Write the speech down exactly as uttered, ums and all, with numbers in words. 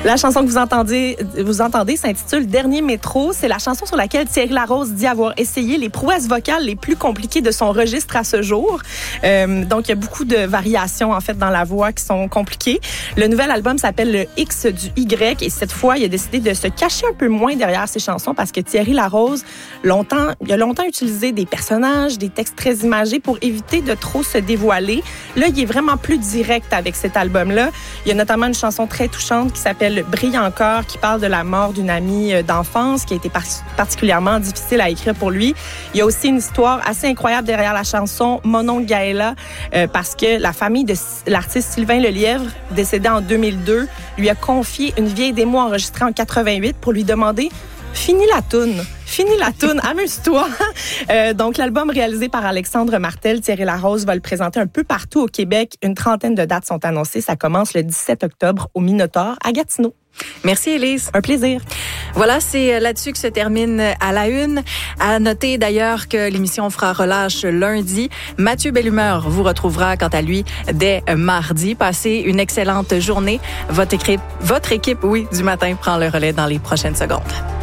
La chanson que vous entendez, vous entendez s'intitule « Dernier métro ». C'est la chanson sur laquelle Thierry Larose dit avoir essayé les prouesses vocales les plus compliquées de son registre à ce jour. Euh, donc, il y a beaucoup de variations, en fait, dans la voix qui sont compliquées. Le nouvel album s'appelle le X du Y et cette fois, il a décidé de se cacher un peu moins derrière ses chansons parce que Thierry Larose, longtemps, il a longtemps utilisé des personnages, des textes très imagés pour éviter de trop se dévoiler. Là, il est vraiment plus direct avec cet album-là. Il y a notamment une chanson très touchante qui s'appelle « Brille encore » qui parle de la mort d'une amie d'enfance qui a été par- particulièrement difficile à écrire pour lui. Il y a aussi une histoire assez incroyable derrière la chanson « Mon oncle Gaëla euh, » parce que la famille de l'artiste Sylvain Lelièvre, décédé en deux mille deux, lui a confié une vieille démo enregistrée en quatre-vingt-huit pour lui demander « Finis la toune ». Fini la toune, amuse-toi. Euh, donc, l'album réalisé par Alexandre Martel, Thierry Larose va le présenter un peu partout au Québec. Une trentaine de dates sont annoncées. Ça commence le dix-sept octobre au Minotaure à Gatineau. Merci, Élise. Un plaisir. Voilà, c'est là-dessus que se termine À la Une. À noter d'ailleurs que l'émission fera relâche lundi. Mathieu Bellumeur vous retrouvera quant à lui dès mardi. Passez une excellente journée. Votre équipe, votre équipe, oui, du matin prend le relais dans les prochaines secondes.